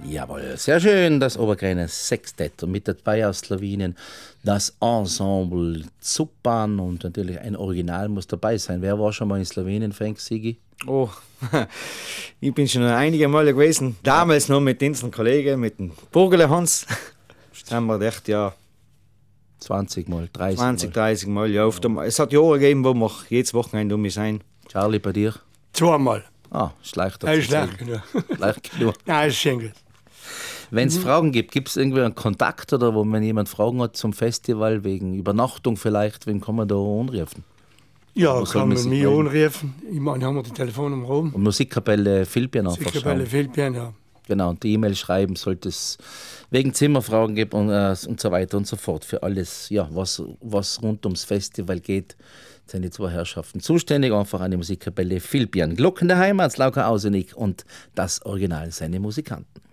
Jawohl, sehr schön, das Oberkreiner Sextett und mit dabei aus Slowenien das Ensemble Zupan und natürlich ein Original muss dabei sein. Wer war schon mal in Slowenien, Frank Sigi? Oh, ich bin schon einige Male gewesen, damals noch mit unseren Kollegen, mit dem Burgele Hans. Da haben wir gedacht, ja, 20 Mal, 30 20, Mal. 30 Mal. Ja, es hat Jahre gegeben, wo wir jedes Wochenende um mich sein. Charlie, bei dir? 2 Mal. Ah, schlecht. Das ist schlecht genug. Schlecht genug. Nein, das ist schön gut. Wenn es Fragen gibt es irgendwie einen Kontakt oder wo man jemand Fragen hat zum Festival, wegen Übernachtung vielleicht, wen kann man da anrufen? Ja, Wo soll kann man man sich mich melden? anrufen. Ich meine, haben wir die Telefonnummer oben. Und Musikkapelle Filbien einfach Sicher bei schauen. Filbien, ja. Genau, und die E-Mail schreiben, sollte es wegen Zimmerfragen geben und so weiter und so fort. Für alles, ja, was rund ums Festival geht, sind die zwei Herrschaften zuständig. Einfach an die Musikkapelle Filbien. Glocken der Heimat, Lauka Ausenig und das Original seine Musikanten.